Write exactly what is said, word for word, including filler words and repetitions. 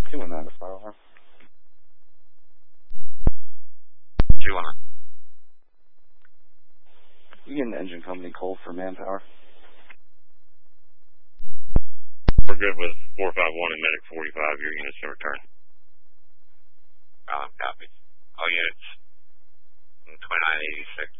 two one nine to fire alarm. two one nine. You get an engine company call for manpower? We're good with four five one and Medic forty-five. Your units in return. Um, copy. All units. twenty-nine eighty-six.